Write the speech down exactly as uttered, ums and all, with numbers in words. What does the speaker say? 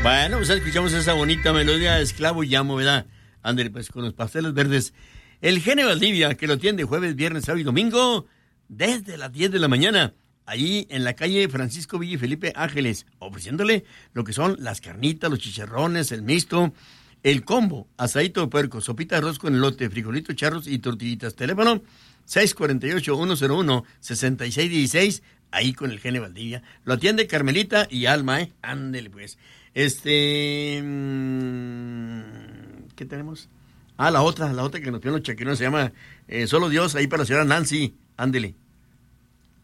Bueno, pues escuchamos esa bonita melodía de Esclavo y Amo, ¿verdad? Ándale, pues con los pasteles verdes. El Genio Valdivia, que lo tiende jueves, viernes, sábado y domingo, desde las diez de la mañana, allí en la calle Francisco Villa y Felipe Ángeles, ofreciéndole lo que son las carnitas, los chicharrones, el mixto, el combo, asadito de puerco, sopita de arroz con elote, frijolito, charros y tortillitas. Teléfono seis cuatro ocho, uno cero uno, seis seis uno seis, ahí con el Genio Valdivia. Lo atiende Carmelita y Alma, ¿eh? Ándele, pues. Este... ¿Qué tenemos? Ah, la otra, la otra que nos pidieron los chaquinos se llama eh, Solo Dios, ahí para la señora Nancy. Ándele.